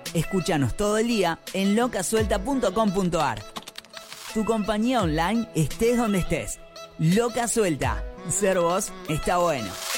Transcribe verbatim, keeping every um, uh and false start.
Escúchanos todo el día en loca suelta punto com punto ar. Tu compañía online estés donde estés. Loca Suelta. Ser vos está bueno.